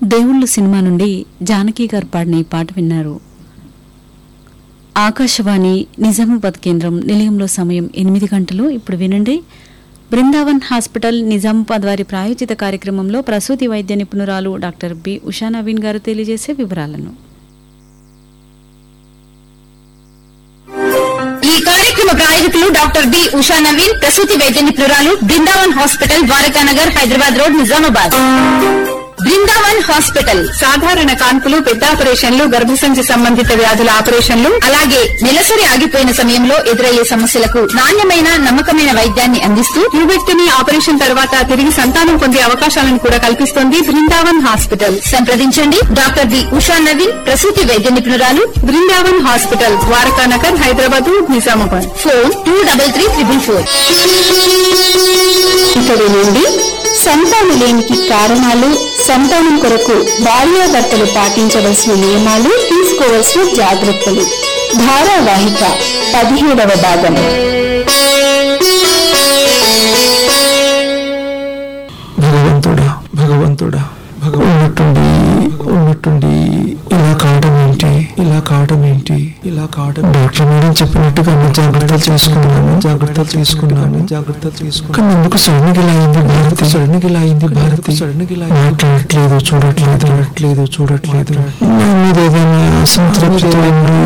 దేవుళ్ళు సినిమా నుండి జానకి గారు పాడిన ఈ పాట విన్నారు. ఆకాశవాణి నిజామాబాద్ కేంద్రం నిలయంలో సమయం 8 గంటలు. ఇప్పుడు వినండి, బృందావన్ హాస్పిటల్ నిజామాబాద్ వారి ప్రాయోజిత కార్యక్రమంలో ప్రసూతి వైద్య నిపుణురాలు డాక్టర్ బి ఉషా నవీన్ గారు తెలియజేసే వివరాలను. ఈ కార్యక్రమ ప్రాయోజకులు డాక్టర్ బి ఉషా నవీన్, ప్రసూతి వైద్య నిపుణురాలు, Brindavan hospital, Dwarakanagar, Hyderabad road, Nizamabad. Brindavan hospital సాధారణ కాన్పులు, పెద్ద ఆపరేషన్లు, గర్భసంచి సంబంధిత వ్యాధుల ఆపరేషన్లు, అలాగే నెలసరి ఆగిపోయిన సమయంలో ఎదురయ్యే సమస్యలకు నాణ్యమైన నమ్మకమైన వైద్యాన్ని అందిస్తూ ట్యూబెక్టమీ ఆపరేషన్ తర్వాత తిరిగి సంతానం పొందే అవకాశాలను కూడా కల్పిస్తోంది బృందావన్ హాస్పిటల్. సంప్రదించండి డాక్టర్ బి ఉషా నవీన్, ప్రసూతి వైద్య నిపుణురాలు, బృందావన్ హాస్పిటల్, ద్వారకానగర్, హైదరాబాద్, నిజామాబాద్. ఫోన్ 233444. ఇక్కడి నుండి సంతానం లేనికి కారణాలు, సంతానం కొరకు భార్యాభర్తలు పాటించవలసిన నియమాలు, తీసుకోవలసిన జాగ్రత్తలు, ధారావాహిక 17వ భాగం. భగవంతుడా భగవంతుడా ఉన్నట్టుండి ఇలా కావడం ఏంటి, ఇలా కావడం ఏంటి, ఇలా కావడం. డాక్టర్ మేడం చెప్పినట్టుగా జాగ్రత్తలు తీసుకున్నాను. కానీ ఎందుకు సడన్గా ఇలా అయింది భారతి? మాట్లాడట్లేదు, చూడట్లేదు. నా మీద ఏదైనా అసంతృప్తి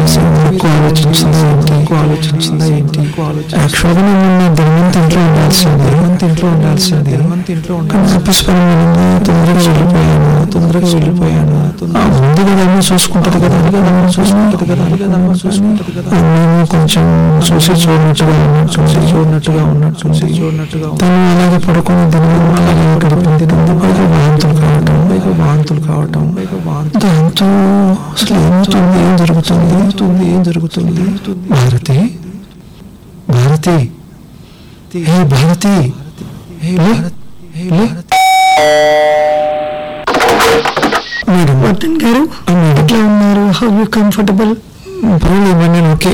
ఆలోచించిందా ఏంటి? యాక్చువల్గా నేను నా ధర్మంతింట్లో ఉండాల్సింది. ఆఫీస్ పని తొందరగా వెళ్ళిపోయాను. ముందు కదా అన్నీ చూసుకుంటది కదా, కొంచెం చూసి చూడనట్టుగా ఉన్నట్టు తను అలాగే పడుకుని అలాగే గడిపింది. వాంతులు కావటం, దాంతో అసలు ఏం జరుగుతుంది? భారతి మేడం వర్ధన్ గారు ఎట్లా ఉన్నారు? How you comfortable? పర్వాలేదు, నేను ఓకే.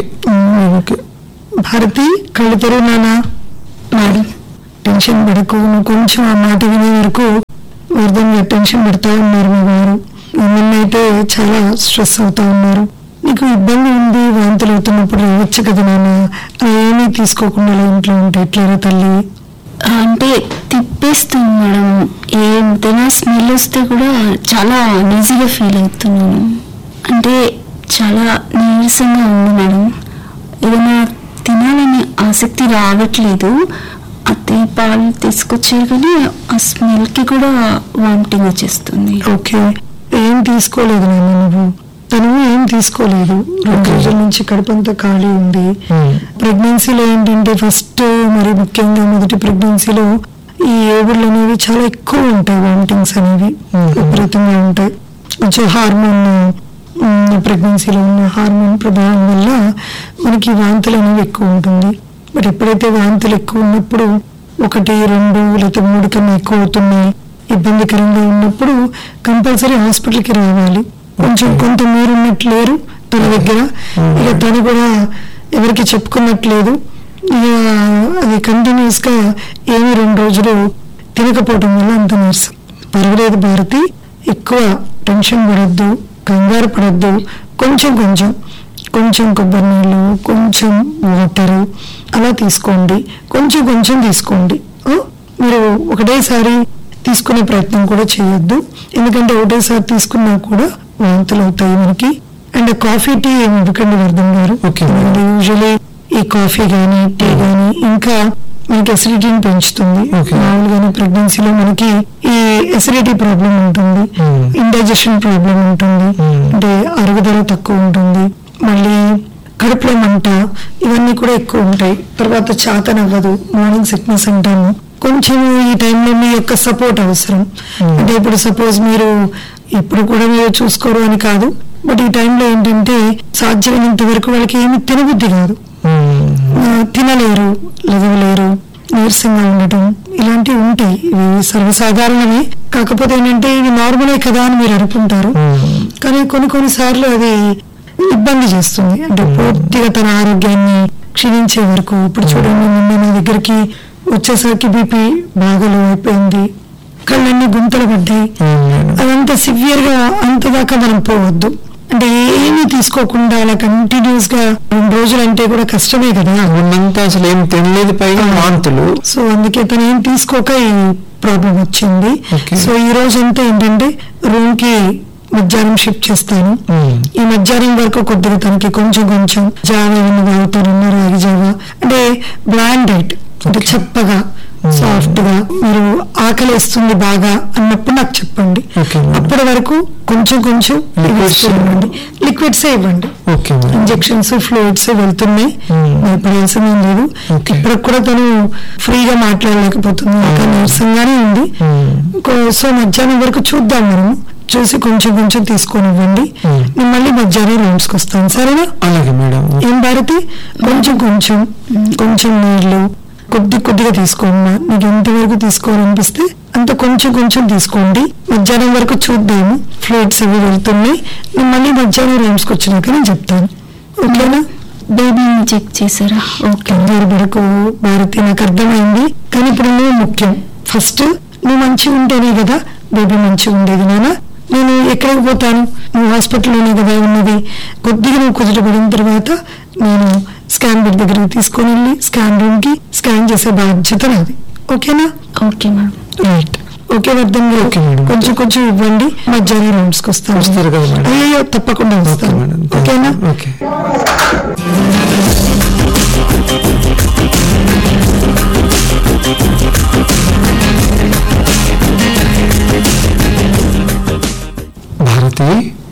భారతి కళ్ళు తెరువునానా? మేడం టెన్షన్ పడకు, నువ్వు కొంచెం ఆ మాట వినే వరకు వర్ధన్ గారు టెన్షన్ పడతా ఉన్నారు. మీ వారు నిన్నైతే చాలా స్ట్రెస్ అవుతా ఉన్నారు. నీకు ఇబ్బంది ఉంది, వాంతులు అవుతున్నప్పుడు రావచ్చు కదా నాన్న. ఏమీ తీసుకోకుండా ఇంట్లో ఉంటే ఎట్లారా తల్లి? అంటే తిప్పేస్తుంది మేడం, ఏదైనా స్మెల్ వస్తే కూడా చాలా ఈజీగా ఫీల్ అవుతున్నాను. అంటే చాలా నీరసంగా ఉంది మేడం, ఏదైనా తినాలని ఆసక్తి రావట్లేదు. అదే పాలు తీసుకొచ్చారు కానీ ఆ స్మెల్కి కూడా వామిటింగ్ వచ్చేస్తుంది. ఓకే, ఏం తీసుకోలేదు నాన్న నువ్వు? తను ఏం తీసుకోలేదు. 2 రోజుల నుంచి కడుపంతా ఖాళీ ఉంది. ప్రెగ్నెన్సీలో ఏంటంటే ఫస్ట్ మరి ముఖ్యంగా మొదటి ప్రెగ్నెన్సీలో ఈ ఏబుళ్ళు అనేవి చాలా ఎక్కువ ఉంటాయి, వామిటింగ్స్ అనేవి విపరీతంగా ఉంటాయి. కొంచెం హార్మోన్ ప్రెగ్నెన్సీలో ఉన్న హార్మోన్ ప్రభావం వల్ల మనకి వాంతులు అనేవి ఎక్కువ ఉంటుంది. బట్ ఎప్పుడైతే వాంతులు ఎక్కువ ఉన్నప్పుడు 1, 2 లేదా 3 కన్నా ఎక్కువ అవుతున్నాయి, ఇబ్బందికరంగా ఉన్నప్పుడు కంపల్సరీ హాస్పిటల్కి రావాలి. కొంత మీరు ఉన్నట్లు లేరు తన దగ్గర, ఇక తను కూడా ఎవరికి చెప్పుకున్నట్లేదు. ఇక అది కంటిన్యూస్ గా ఏమి 2 రోజులు తినకపోవడం వల్ల అంత నీరసం. పర్వాలేదు భారతి, ఎక్కువ టెన్షన్ పడద్దు, కంగారు పడద్దు. కొంచెం కొబ్బరి నీళ్ళు, కొంచెం వాటర్ అలా తీసుకోండి. కొంచెం తీసుకోండి. మీరు ఒకటేసారి తీసుకునే ప్రయత్నం కూడా చేయొద్దు, ఎందుకంటే ఒకటేసారి తీసుకున్నా కూడా వాంతులు అవుతాయి మనకి. అండ్ కాఫీ, టీ ఏమి ఇవ్వకండి వర్ధన్ గారు. యూజువలీ ఈ కాఫీ కానీ టీ కానీ ఇంకా మనకి ఎసిడిటీని పెంచుతుంది. మామూలుగానే ప్రెగ్నెన్సీలో మనకి ఈ ఎసిడిటీ ప్రాబ్లం ఉంటుంది, ఇండైజెషన్ ప్రాబ్లం ఉంటుంది, అంటే అరుగుదల తక్కువ ఉంటుంది, మళ్ళీ కడుపులో మంట, ఇవన్నీ కూడా ఎక్కువ ఉంటాయి. తర్వాత చేతనవ్వదు, మార్నింగ్ సిక్నెస్ అంటాము. కొంచెం ఈ టైంలో మీ యొక్క సపోర్ట్ అవసరం. అంటే ఇప్పుడు సపోజ్ మీరు ఇప్పుడు కూడా మీరు చూసుకోరు అని కాదు, బట్ ఈ టైంలో ఏంటంటే సాధ్యమైనంత వరకు వాళ్ళకి ఏమి తినబుద్ధి కాదు, తినలేరు, లెగవలేరు, నీరసంగా ఉండటం ఇలాంటివి ఉంటాయి. ఇవి సర్వసాధారణమే. కాకపోతే ఏంటంటే ఇవి నార్మలే కదా అని మీరు అనుకుంటారు, కానీ కొన్నిసార్లు అది ఇబ్బంది చేస్తుంది. అంటే పూర్తిగా తన ఆరోగ్యాన్ని క్షీణించే వరకు. ఇప్పుడు చూడండి, నిన్న నా దగ్గరికి వచ్చేసరికి బీపీ బాగా లో అయిపోయింది, కళ్ళన్నీ గుంతలు పడ్డాయి. అదంతా సివియర్ గా అంతదాకా మనం పోవద్దు. అంటే ఏమీ తీసుకోకుండా అలా కంటిన్యూస్ గా 2 రోజులు అంటే కూడా కష్టమే కదా. ఉన్నంతా అసలు ఏం తినలేదు, పైగా వాంతులు. సో అందుకే తను ఏం తీసుకోక ఈ ప్రాబ్లం వచ్చింది. సో ఈ రోజు అంతా ఏంటంటే రూమ్ కి మధ్యాహ్నం షిఫ్ట్ చేస్తాను. ఈ మధ్యాహ్నం వరకు కొద్దిగా తనకి కొంచెం జావా ఏమైనా తాగుతానన్నా, రాగి జావా అంటే బ్లాండ్ డైట్, అంటే చెప్పగా సాఫ్ట్ గా, మీరు ఆకలి వేస్తుంది బాగా అన్నప్పుడు నాకు చెప్పండి. అప్పటి వరకు కొంచెం ఇవ్వండి, లిక్విడ్స్ ఇవ్వండి. ఇంజెక్షన్స్ ఫ్లూయిడ్స్ వెళ్తున్నాయి, భయపడాల్సింది లేదు. ఇప్పటికి కూడా తను ఫ్రీగా మాట్లాడలేకపోతుంది, నీరసంగానే ఉంది. సో మధ్యాహ్నం వరకు చూద్దాం, మనం చూసి కొంచెం తీసుకొని ఇవ్వండి. నేను మళ్ళీ మధ్యాహ్నం రూమ్స్ కి వస్తాను, సరేనా? అలాగే మేడం. ఏం భారతి, కొంచెం నీళ్లు కొద్దిగా తీసుకోమ్మా. నీకు ఎంతవరకు తీసుకోవాలనిపిస్తే అంత కొంచెం తీసుకోండి. మధ్యాహ్నం వరకు చూద్దాము, ఫ్లూయిడ్స్ అవి వెళ్తున్నాయి. నేను మళ్ళీ మధ్యాహ్నం రూమ్స్కి వచ్చినాక నేను చెప్తాను, ఓకేనా? బేబీని చెక్ చేశారా? ఓకే వరకు భారతి, నాకు అర్థమైంది. కానీ ఇప్పుడు నువ్వు ముఖ్యం. ఫస్ట్ నువ్వు మంచిగా ఉంటేనే కదా బేబీ మంచిగా ఉండేది. నేను ఎక్కడికి పోతాను, నువ్వు హాస్పిటల్లోనే కదా ఉన్నది. కొద్దిగా నువ్వు కుదుటపడిన తర్వాత నేను స్కాన్ బెడ్ దగ్గరికి తీసుకొని వెళ్ళి స్కాన్ రూమ్ కి స్కాన్ చేసే బాధ్యత నాది, ఓకేనా? Okay madam. Right, okay Vardhan గారు, కొంచెం ఇవ్వండి. మధ్యాహ్నం రూమ్స్ కి వస్తాను. అయ్యో తప్పకుండా వస్తాను, ఓకేనా? భారతి,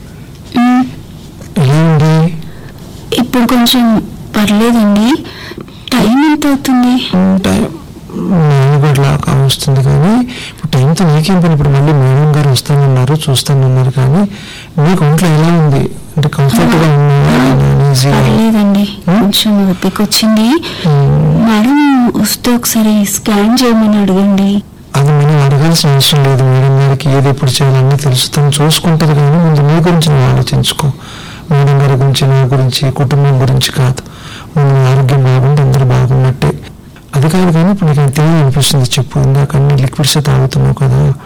ఎలా ఉంది? ఇప్పుడు కొంచెం పర్లేదండి. టైం ఎంత అవుతుంది? నేను కూడా వస్తుంది, కానీ ఇప్పుడు టైంతో నీకేం పని? ఇప్పుడు మళ్ళీ మేడం గారు వస్తానన్నారు, చూస్తానన్నారు, కానీ నీకు ఒంట్లో ఎలా ఉంది? అంటే కంఫర్ట్ గా పర్లేదండి, కొంచెం ఓపిక వచ్చింది. మేడం వస్తే ఒకసారి స్కాన్ చేయమని అడగండి. అది మనం అడగాల్సిన అవసరం లేదు. మేడం గారికి ఏది ఎప్పుడు చేయాలన్నీ తెలుసు, తను చూసుకుంటారు. కానీ ముందు నీ గురించి నువ్వు ఆలోచించుకో. మేడం గారి గురించి, నా గురించి, కుటుంబం గురించి కాదు. మనం ఆరోగ్యం బాగుంటే అందరూ బాగున్నట్టే. అది కాదు, కానీ ఇప్పుడు నీకు తెలియని అనిపిస్తుంది చెప్పు. ఇందాక అన్ని లిక్విడ్స్ తాగుతున్నావు కదా,